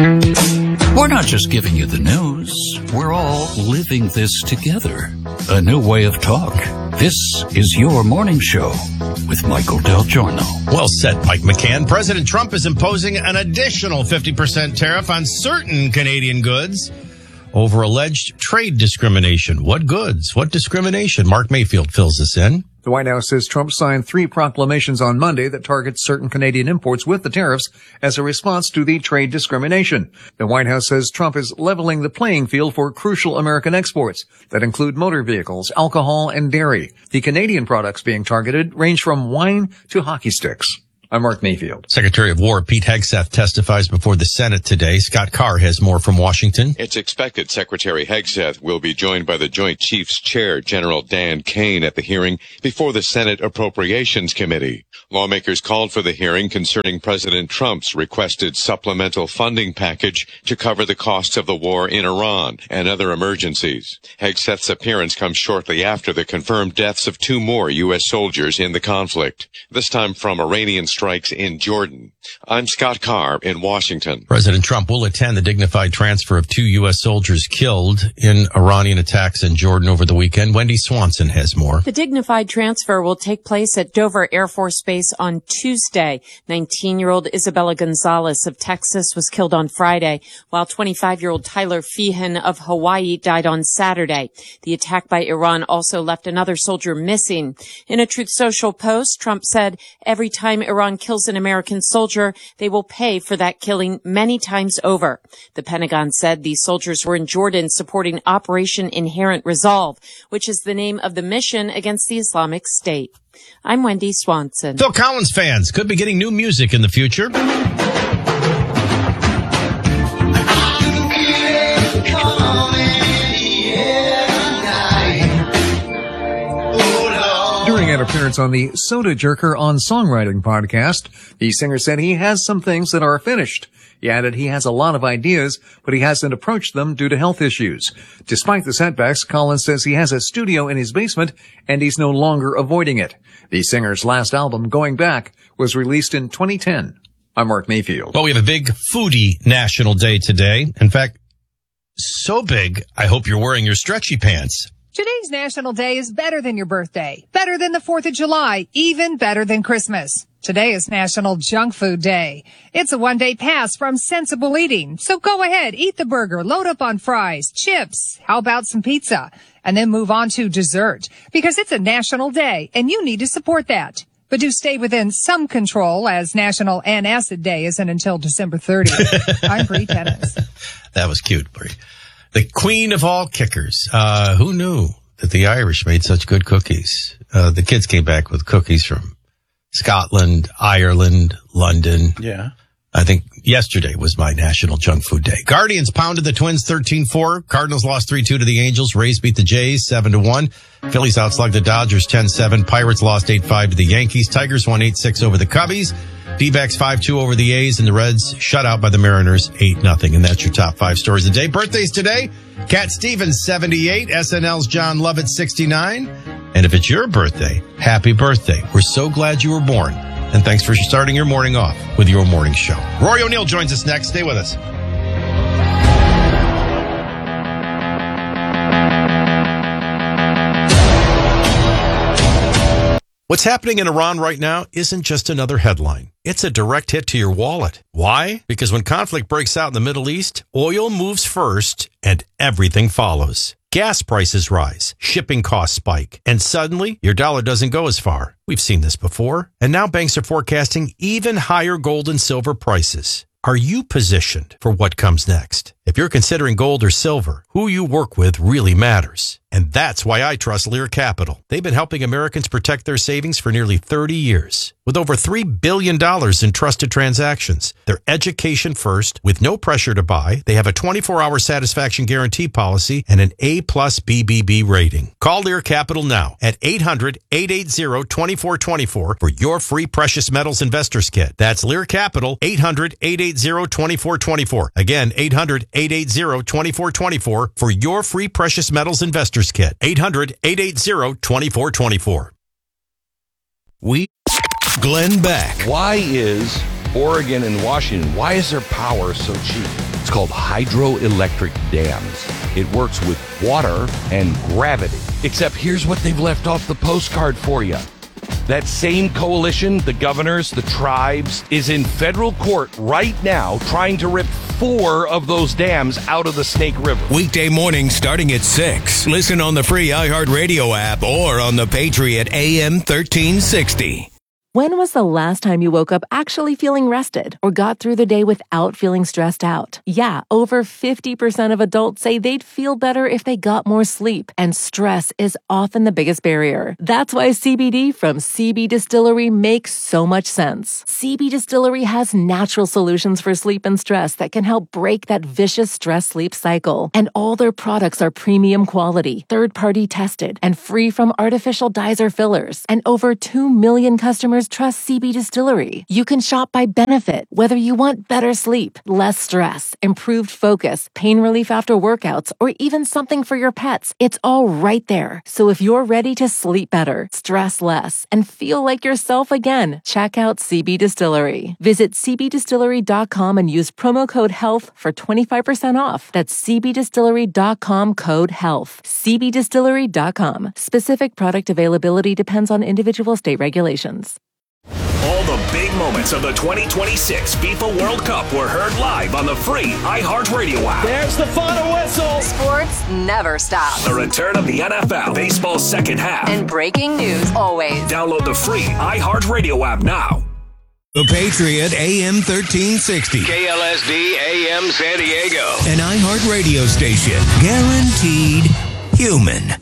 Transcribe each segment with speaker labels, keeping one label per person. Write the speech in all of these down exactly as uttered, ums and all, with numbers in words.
Speaker 1: We're not just giving you the news. We're all living this together. A new way of talk. This is your morning show with Michael Del Giorno.
Speaker 2: Well said, Mike McCann. President Trump is imposing an additional fifty percent tariff on certain Canadian goods over alleged trade discrimination. What goods? What discrimination? Mark Mayfield fills us in.
Speaker 3: The White House says Trump signed three proclamations on Monday that target certain Canadian imports with the tariffs as a response to the trade discrimination. The White House says Trump is leveling the playing field for crucial American exports that include motor vehicles, alcohol, and dairy. The Canadian products being targeted range from wine to hockey sticks. I'm Mark Mayfield.
Speaker 2: Secretary of War Pete Hegseth testifies before the Senate today. Scott Carr has more from Washington.
Speaker 4: It's expected Secretary Hegseth will be joined by the Joint Chiefs Chair, General Dan Kane, at the hearing before the Senate Appropriations Committee. Lawmakers called for the hearing concerning President Trump's requested supplemental funding package to cover the costs of the war in Iran and other emergencies. Hegseth's appearance comes shortly after the confirmed deaths of two more U S soldiers in the conflict, this time from Iranian strikes in Jordan. I'm Scott Carr in Washington.
Speaker 2: President Trump will attend the dignified transfer of two U S soldiers killed in Iranian attacks in Jordan over the weekend. Wendy Swanson has more.
Speaker 5: The dignified transfer will take place at Dover Air Force Base on Tuesday. nineteen-year-old Isabella Gonzalez of Texas was killed on Friday, while twenty-five-year-old Tyler Feehan of Hawaii died on Saturday. The attack by Iran also left another soldier missing. In a Truth Social post, Trump said, "Every time Iran kills an American soldier, they will pay for that killing many times over." The Pentagon said these soldiers were in Jordan supporting Operation Inherent Resolve, which is the name of the mission against the Islamic State. I'm Wendy Swanson.
Speaker 2: Phil Collins fans could be getting new music in the future.
Speaker 3: During an appearance on the Soda Jerker on Songwriting podcast, the singer said he has some things that are finished. He added he has a lot of ideas, but he hasn't approached them due to health issues. Despite the setbacks, Collins says he has a studio in his basement and he's no longer avoiding it. The singer's last album, Going Back, was released in twenty ten. I'm Mark Mayfield.
Speaker 2: Well, we have a big foodie national day today. In fact, so big, I hope you're wearing your stretchy pants.
Speaker 6: Today's National Day is better than your birthday, better than the fourth of July, even better than Christmas. Today is National Junk Food Day. It's a one-day pass from sensible eating. So go ahead, eat the burger, load up on fries, chips, how about some pizza, and then move on to dessert. Because it's a national day, and you need to support that. But do stay within some control, as National Antacid Day isn't until December thirtieth. I'm Bree Tennis.
Speaker 2: That was cute, Bree. The queen of all kickers. Uh, who knew that the Irish made such good cookies? Uh, the kids came back with cookies from Scotland, Ireland, London.
Speaker 7: Yeah.
Speaker 2: I think yesterday was my National Junk Food Day. Guardians pounded the Twins thirteen four. Cardinals lost three two to the Angels. Rays beat the Jays seven to one. Phillies outslugged the Dodgers ten seven. Pirates lost eight five to the Yankees. Tigers won eight six over the Cubbies. D-backs five two over the A's, and the Reds shut out by the Mariners eight nothing. And that's your top five stories of the day. Birthdays today, Cat Stevens, seventy-eight, S N L's John Lovett, sixty-nine. And if it's your birthday, happy birthday. We're so glad you were born. And thanks for starting your morning off with your morning show. Rory O'Neill joins us next. Stay with us. What's happening in Iran right now isn't just another headline. It's a direct hit to your wallet. Why? Because when conflict breaks out in the Middle East, oil moves first and everything follows. Gas prices rise, shipping costs spike, and suddenly your dollar doesn't go as far. We've seen this before. And now banks are forecasting even higher gold and silver prices. Are you positioned for what comes next? If you're considering gold or silver, who you work with really matters. And that's why I trust Lear Capital. They've been helping Americans protect their savings for nearly thirty years. With over three billion dollars in trusted transactions, they're education first, with no pressure to buy. They have a twenty-four hour satisfaction guarantee policy and an A plus B B B rating. Call Lear Capital now at eight hundred, eight eight zero, two four two four for your free precious metals investors kit. That's Lear Capital, eight hundred, eight eight zero, two four two four. Again, eight hundred, eight eight zero, two four two four for your free precious metals investors kit. eight hundred, eight eight zero, two four two four.
Speaker 8: We, Glenn Beck. Why is Oregon and Washington, why is their power so cheap? It's called hydroelectric dams. It works with water and gravity. Except here's what they've left off the postcard for you. That same coalition, the governors, the tribes, is in federal court right now trying to rip four of those dams out of the Snake River.
Speaker 7: Weekday mornings starting at six. Listen on the free iHeartRadio app or on the Patriot A M thirteen sixty.
Speaker 9: When was the last time you woke up actually feeling rested or got through the day without feeling stressed out? Yeah, over fifty percent of adults say they'd feel better if they got more sleep, and stress is often the biggest barrier. That's why C B D from C B Distillery makes so much sense. C B Distillery has natural solutions for sleep and stress that can help break that vicious stress-sleep cycle. And all their products are premium quality, third-party tested, and free from artificial dyes or fillers. And over two million customers trust C B Distillery. You can shop by benefit, whether you want better sleep, less stress, improved focus, pain relief after workouts, or even something for your pets. It's all right there. So if you're ready to sleep better, stress less, and feel like yourself again, check out C B Distillery. Visit c b distillery dot com and use promo code HEALTH for twenty-five percent off. That's c b distillery dot com code HEALTH. c b distillery dot com. Specific product availability depends on individual state regulations.
Speaker 7: All the big moments of the twenty twenty-six FIFA World Cup were heard live on the free iHeartRadio app.
Speaker 10: There's the final whistle.
Speaker 11: Sports never stops.
Speaker 7: The return of the N F L, baseball's second half.
Speaker 11: And breaking news always.
Speaker 7: Download the free iHeartRadio app now. The Patriot A M thirteen sixty. K L S D A M San Diego. An iHeartRadio station. Guaranteed human.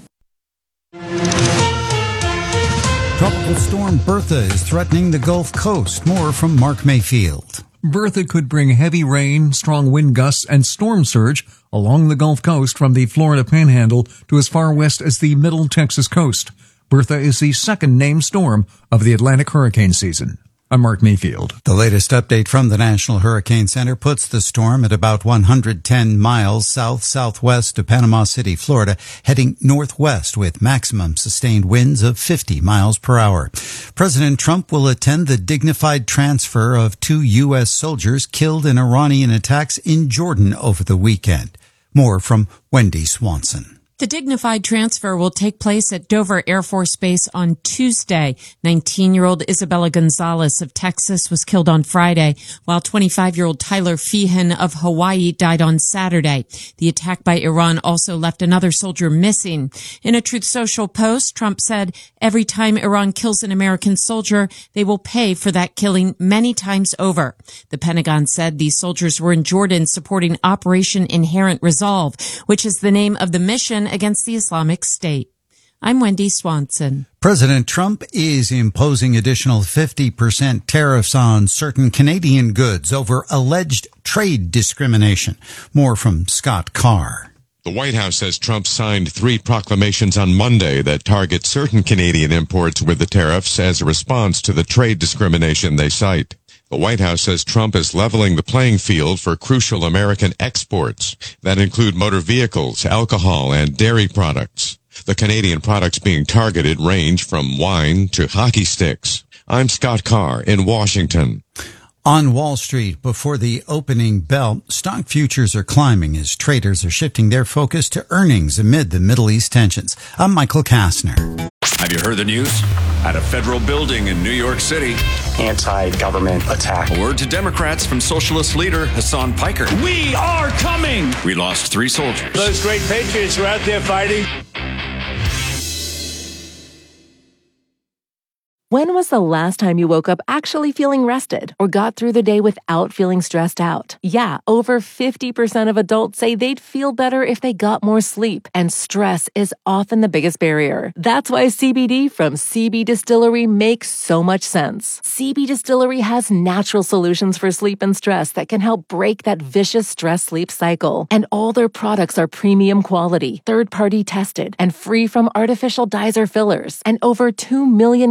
Speaker 12: Tropical storm Bertha is threatening the Gulf Coast. More from Mark Mayfield.
Speaker 3: Bertha could bring heavy rain, strong wind gusts, and storm surge along the Gulf Coast from the Florida Panhandle to as far west as the Middle Texas coast. Bertha is the second named storm of the Atlantic hurricane season. I'm Mark Mayfield.
Speaker 12: The latest update from the National Hurricane Center puts the storm at about one hundred ten miles south-southwest of Panama City, Florida, heading northwest with maximum sustained winds of fifty miles per hour. President Trump will attend the dignified transfer of two U S soldiers killed in Iranian attacks in Jordan over the weekend. More from Wendy Swanson.
Speaker 5: The dignified transfer will take place at Dover Air Force Base on Tuesday. nineteen-year-old Isabella Gonzalez of Texas was killed on Friday, while twenty-five-year-old Tyler Feehan of Hawaii died on Saturday. The attack by Iran also left another soldier missing. In a Truth Social post, Trump said, "Every time Iran kills an American soldier, they will pay for that killing many times over." The Pentagon said these soldiers were in Jordan supporting Operation Inherent Resolve, which is the name of the mission against the Islamic State. I'm Wendy Swanson.
Speaker 12: President Trump is imposing additional fifty percent tariffs on certain Canadian goods over alleged trade discrimination. More from Scott Carr.
Speaker 4: The White House says Trump signed three proclamations on Monday that target certain Canadian imports with the tariffs as a response to the trade discrimination they cite. The White House says Trump is leveling the playing field for crucial American exports that include motor vehicles, alcohol, and dairy products. The Canadian products being targeted range from wine to hockey sticks. I'm Scott Carr in Washington.
Speaker 12: On Wall Street, before the opening bell, stock futures are climbing as traders are shifting their focus to earnings amid the Middle East tensions. I'm Michael Kastner.
Speaker 7: Have you heard the news? At a federal building in New York City.
Speaker 13: Anti-government attack.
Speaker 7: A word to Democrats from socialist leader Hassan Piker.
Speaker 10: We are coming!
Speaker 7: We lost three soldiers.
Speaker 10: Those great patriots were out there fighting.
Speaker 9: When was the last time you woke up actually feeling rested or got through the day without feeling stressed out? Yeah, over fifty percent of adults say they'd feel better if they got more sleep, and stress is often the biggest barrier. That's why C B D from C B Distillery makes so much sense. C B Distillery has natural solutions for sleep and stress that can help break that vicious stress-sleep cycle. And all their products are premium quality, third-party tested, and free from artificial dyes or fillers. And over two million customers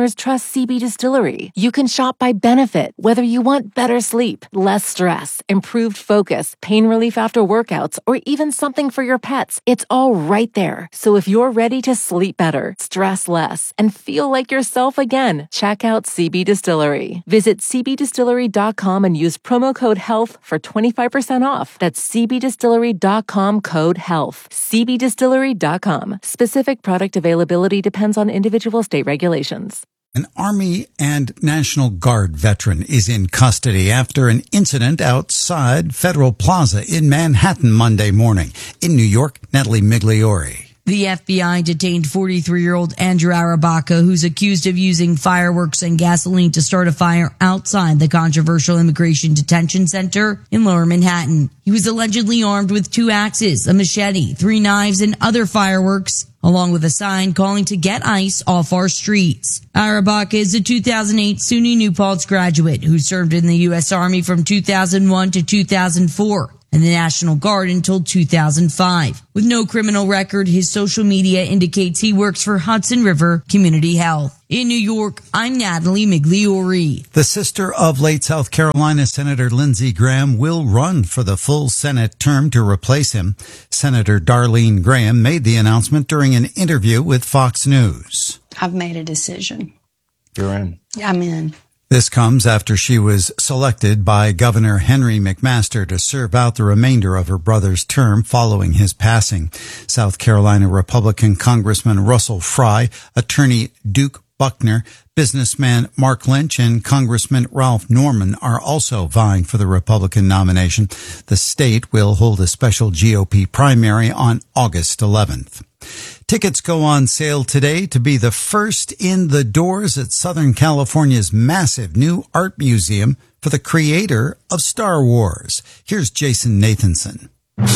Speaker 9: customers trust C B Distillery. You can shop by benefit, whether you want better sleep, less stress, improved focus, pain relief after workouts, or even something for your pets. It's all right there. So if you're ready to sleep better, stress less, and feel like yourself again, check out C B Distillery. Visit c b distillery dot com and use promo code HEALTH for twenty-five percent off. That's c b distillery dot com code HEALTH. c b distillery dot com. Specific product availability depends on individual state regulations.
Speaker 12: An Army and National Guard veteran is in custody after an incident outside Federal Plaza in Manhattan Monday morning. In New York, Natalie Migliori.
Speaker 14: The F B I detained forty-three-year-old Andrew Arabaka, who's accused of using fireworks and gasoline to start a fire outside the controversial immigration detention center in Lower Manhattan. He was allegedly armed with two axes, a machete, three knives, and other fireworks, along with a sign calling to get ICE off our streets. Arabaka is a two thousand eight SUNY New Paltz graduate who served in the U S Army from two thousand one to two thousand four. And the National Guard until two thousand five. With no criminal record, his social media indicates he works for Hudson River Community Health. In New York, I'm Natalie Migliori.
Speaker 12: The sister of late South Carolina Senator Lindsey Graham will run for the full Senate term to replace him. Senator Darlene Graham made the announcement during an interview with Fox News.
Speaker 15: I've made a decision.
Speaker 16: You're in.
Speaker 15: I'm in.
Speaker 12: This comes after she was selected by Governor Henry McMaster to serve out the remainder of her brother's term following his passing. South Carolina Republican Congressman Russell Fry, attorney Duke Buckner, businessman Mark Lynch, and Congressman Ralph Norman are also vying for the Republican nomination. The state will hold a special G O P primary on August eleventh. Tickets go on sale today to be the first in the doors at Southern California's massive new art museum for the creator of Star Wars. Here's Jason Nathanson.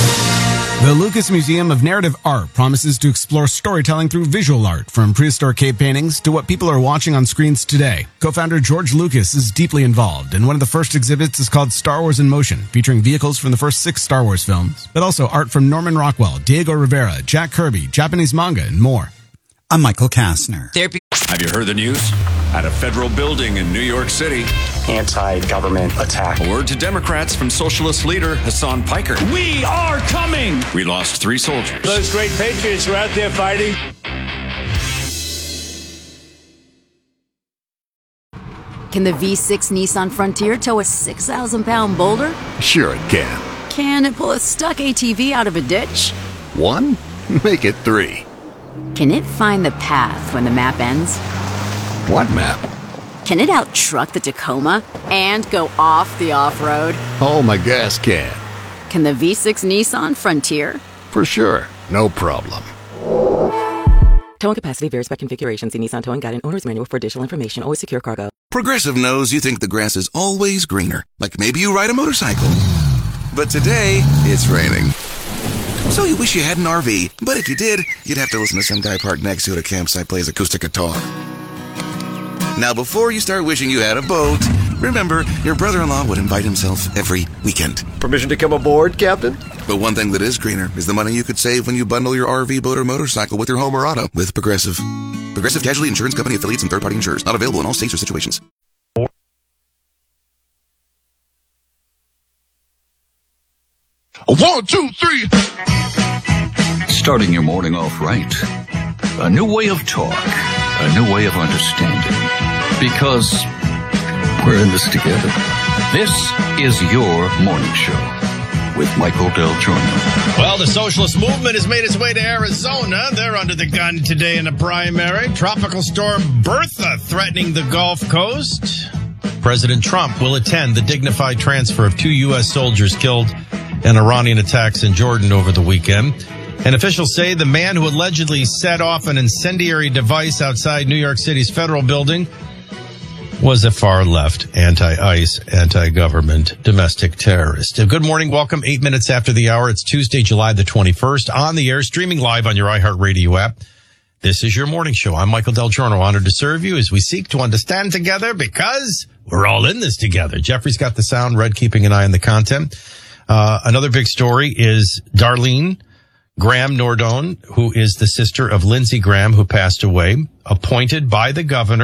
Speaker 17: The Lucas Museum of Narrative Art promises to explore storytelling through visual art, from prehistoric cave paintings to what people are watching on screens today. Co-founder George Lucas is deeply involved, and one of the first exhibits is called Star Wars in Motion, featuring vehicles from the first six Star Wars films, but also art from Norman Rockwell, Diego Rivera, Jack Kirby, Japanese manga, and more.
Speaker 12: I'm Michael Kastner.
Speaker 18: Have you heard the news? At a federal building in New York City,
Speaker 13: anti-government attack.
Speaker 18: A word to Democrats from socialist leader Hassan Piker.
Speaker 10: We are coming!
Speaker 18: We lost three soldiers.
Speaker 10: Those great patriots were out there fighting.
Speaker 19: Can the V six Nissan Frontier tow a six thousand pound boulder?
Speaker 20: Sure it can.
Speaker 19: Can it pull a stuck A T V out of a ditch?
Speaker 20: One? Make it three.
Speaker 19: Can it find the path when the map ends?
Speaker 20: What map?
Speaker 19: Can it out-truck the Tacoma and go off the off-road?
Speaker 20: Oh, my gas can.
Speaker 19: Can the V six Nissan Frontier?
Speaker 20: For sure. No problem.
Speaker 21: Towing capacity varies by configuration. See Nissan Towing Guide and Owner's Manual for additional information. Always secure cargo.
Speaker 22: Progressive knows you think the grass is always greener. Like maybe you ride a motorcycle. But today, it's raining. So you wish you had an R V. But if you did, you'd have to listen to some guy parked next to you at a campsite plays acoustic guitar. Now, before you start wishing you had a boat, remember, your brother-in-law would invite himself every weekend.
Speaker 16: Permission to come aboard, Captain?
Speaker 22: But one thing that is greener is the money you could save when you bundle your R V, boat, or motorcycle with your home or auto with Progressive. Progressive Casualty Insurance Company affiliates and third-party insurers. Not available in all states or situations.
Speaker 1: One, two, three. Starting your morning off right. A new way of talk. A new way of understanding. Because we're in this together. This is your morning show with Michael Del Giorno.
Speaker 2: Well, the socialist movement has made its way to Arizona. They're under the gun today in a primary. Tropical storm Bertha threatening the Gulf Coast. President Trump will attend the dignified transfer of two U S soldiers killed in Iranian attacks in Jordan over the weekend. And officials say the man who allegedly set off an incendiary device outside New York City's federal building was a far-left, anti-ICE, anti-government domestic terrorist. Good morning. Welcome. Eight minutes after the hour. It's Tuesday, July the twenty-first. On the air, streaming live on your iHeartRadio app. This is your morning show. I'm Michael Del Giorno, honored to serve you as we seek to understand together because we're all in this together. Jeffrey's got the sound, Red keeping an eye on the content. Uh, another big story is Darlene Graham Nordone, who is the sister of Lindsey Graham, who passed away, appointed by the governor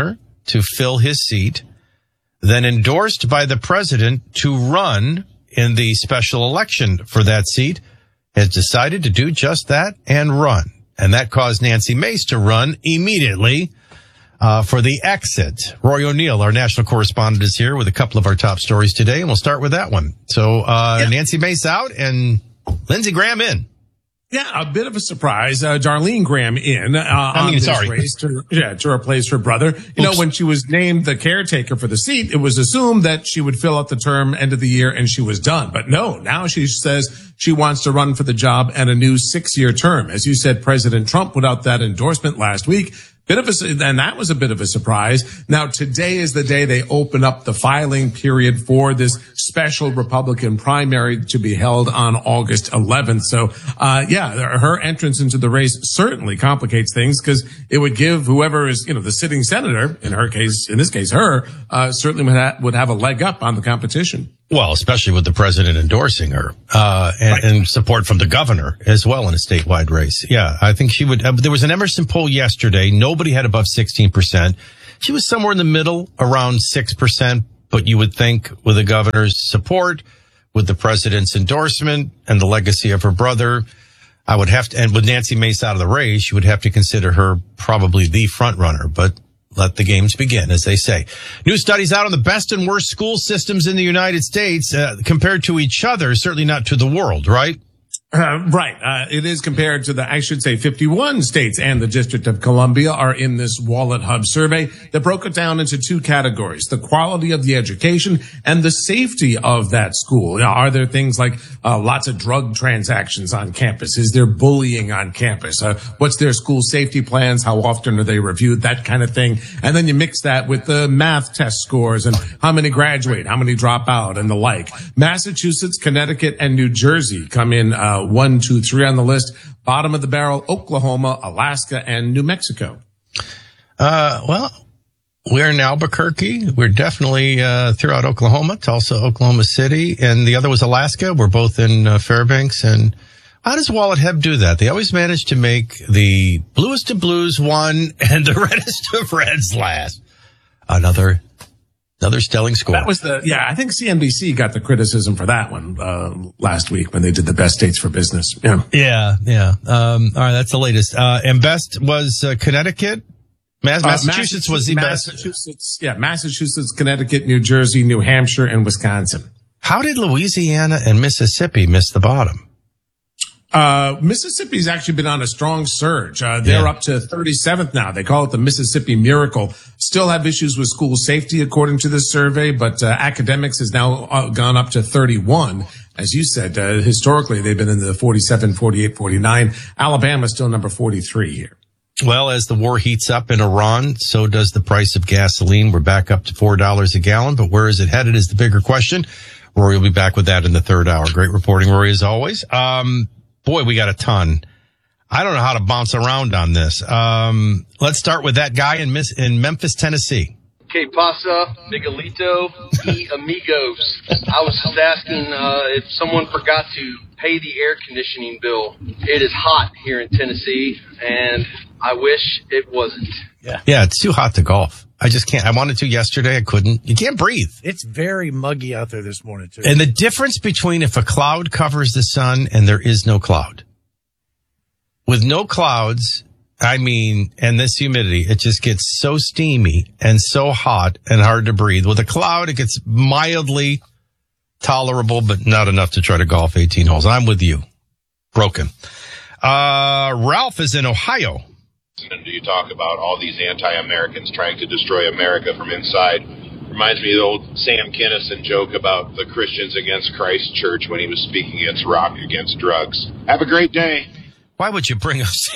Speaker 2: to fill his seat, then endorsed by the president to run in the special election for that seat, has decided to do just that and run. And that caused Nancy Mace to run immediately uh, for the exit. Roy O'Neill, our national correspondent, is here with a couple of our top stories today, and we'll start with that one. So uh, yeah. Nancy Mace out and Lindsey Graham in.
Speaker 6: Yeah, a bit of a surprise. Uh, Darlene Graham in uh,
Speaker 2: I mean,
Speaker 6: on this
Speaker 2: sorry.
Speaker 6: race to, yeah, to replace her brother. You Oops. know, when she was named the caretaker for the seat, it was assumed that she would fill out the term end of the year and she was done. But no, now she says she wants to run for the job and a new six-year term. As you said, President Trump put out that endorsement last week. Bit of a, and that was a bit of a surprise. Now, today is the day they open up the filing period for this special Republican primary to be held on August eleventh. So, uh, yeah, her entrance into the race certainly complicates things because it would give whoever is, you know, the sitting senator, in her case, in this case, her, uh, certainly would, ha- would have a leg up on the competition.
Speaker 2: Well, especially with the president endorsing her, uh, and, right. and support from the governor as well in a statewide race. Yeah, I think she would. Uh, there was an Emerson poll yesterday. Nobody had above sixteen percent. She was somewhere in the middle, around six percent. But you would think with the governor's support, with the president's endorsement and the legacy of her brother, I would have to, and with Nancy Mace out of the race, you would have to consider her probably the front runner. But let the games begin, as they say. New studies out on the best and worst school systems in the United States uh, compared to each other, certainly not to the world, right?
Speaker 6: Uh, right. Uh, it is compared to the, I should say, fifty-one states and the District of Columbia are in this Wallet Hub survey that broke it down into two categories: the quality of the education and the safety of that school. Now, are there things like uh, lots of drug transactions on campus? Is there bullying on campus? Uh, what's their school safety plans? How often are they reviewed? That kind of thing. And then you mix that with the math test scores and how many graduate, how many drop out, and the like. Massachusetts, Connecticut, and New Jersey come in uh one, two, three on the list. Bottom of the barrel, Oklahoma, Alaska, and New Mexico.
Speaker 2: Uh, well, we're in Albuquerque. We're definitely uh, throughout Oklahoma, Tulsa, Oklahoma City, and the other was Alaska. We're both in uh, Fairbanks. And how does Wallet Hub do that? They always manage to make the bluest of blues one and the reddest of reds last. Another Another stelling score.
Speaker 6: That was the, yeah, I think C N B C got the criticism for that one, uh, last week when they did the best states for business. Yeah.
Speaker 2: Yeah. Yeah. Um, all right. That's the latest. Uh, and best was, uh, Connecticut. Mass- uh, Massachusetts, Massachusetts was the
Speaker 6: Massachusetts, best. Yeah. Massachusetts, Connecticut, New Jersey, New Hampshire, and Wisconsin.
Speaker 2: How did Louisiana and Mississippi miss the bottom?
Speaker 6: Uh, Mississippi's actually been on a strong surge. Uh, they're yeah. up to thirty-seventh now. They call it the Mississippi Miracle. Still have issues with school safety, according to this survey, but uh, academics has now uh, gone up to thirty-one. As you said, uh, historically, they've been in the forty-seven, forty-eight, forty-nine. Alabama's still number forty-three here.
Speaker 2: Well, as the war heats up in Iran, so does the price of gasoline. We're back up to four dollars a gallon, but where is it headed is the bigger question. Rory will be back with that in the third hour. Great reporting, Rory, as always. Um, Boy, we got a ton. I don't know how to bounce around on this. Um, let's start with that guy in, Miss, in Memphis, Tennessee.
Speaker 15: Que pasa, Miguelito y amigos. I was just asking uh, if someone forgot to pay the air conditioning bill. It is hot here in Tennessee, and I wish it wasn't.
Speaker 2: Yeah, yeah, it's too hot to golf. I just can't. I wanted to yesterday. I couldn't. You can't breathe.
Speaker 23: It's very muggy out there this morning, too.
Speaker 2: And the difference between if a cloud covers the sun and there is no cloud. With no clouds, I mean, and this humidity, it just gets so steamy and so hot and hard to breathe. With a cloud, it gets mildly tolerable, but not enough to try to golf eighteen holes. I'm with you. Broken. Uh, Ralph is in Ohio.
Speaker 24: And you talk about all these anti-Americans trying to destroy America from inside. Reminds me of the old Sam Kinison joke about the Christians against Christ Church when he was speaking against rock, against drugs. Have a great day.
Speaker 2: Why would you bring us?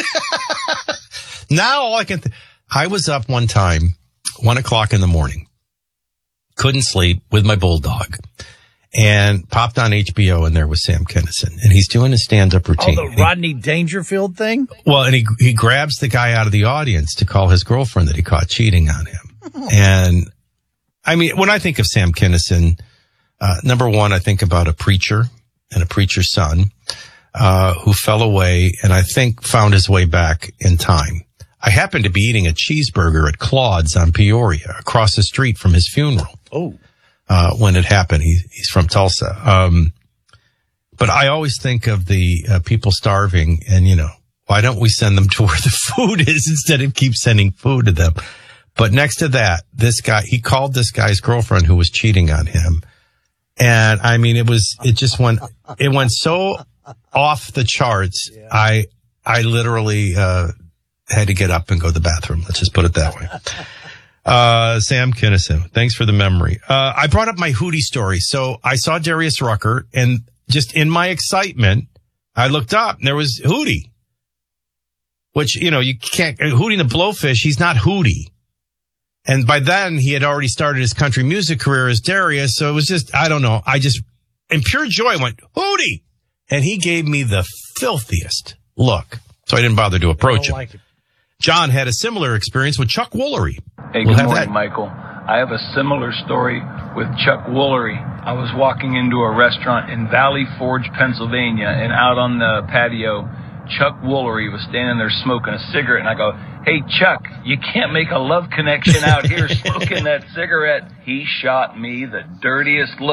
Speaker 2: Now all I can, th- I was up one time, one o'clock in the morning, couldn't sleep with my bulldog, and popped on H B O, and there was Sam Kinison, and he's doing his stand-up routine.
Speaker 23: Oh, the Rodney Dangerfield thing?
Speaker 2: Well, and he he grabs the guy out of the audience to call his girlfriend that he caught cheating on him. Oh. And, I mean, when I think of Sam Kinison, uh, number one, I think about a preacher and a preacher's son uh who fell away and I think found his way back in time. I happened to be eating a cheeseburger at Claude's on Peoria, across the street from his funeral.
Speaker 23: Oh.
Speaker 2: Uh, when it happened. He, he's from Tulsa. Um, but I always think of the uh, people starving and, you know, why don't we send them to where the food is instead of keep sending food to them? But next to that, this guy, he called this guy's girlfriend who was cheating on him. And I mean, it was, it just went, it went so off the charts. Yeah. I, I literally, uh, had to get up and go to the bathroom. Let's just put it that way. Uh, Sam Kinison, thanks for the memory. Uh, I brought up my Hootie story. So I saw Darius Rucker, and just in my excitement, I looked up and there was Hootie, which, you know, you can't, Hootie the Blowfish, he's not Hootie. And by then he had already started his country music career as Darius. So it was just, I don't know. I just, in pure joy, went, Hootie. And he gave me the filthiest look. So I didn't bother to approach him. Like John had a similar experience with Chuck Woolery.
Speaker 3: Hey, good we'll morning, that. Michael. I have a similar story with Chuck Woolery. I was walking into a restaurant in Valley Forge, Pennsylvania, and out on the patio, Chuck Woolery was standing there smoking a cigarette, and I go, hey, Chuck, you can't make a love connection out here smoking that cigarette. He shot me the dirtiest look.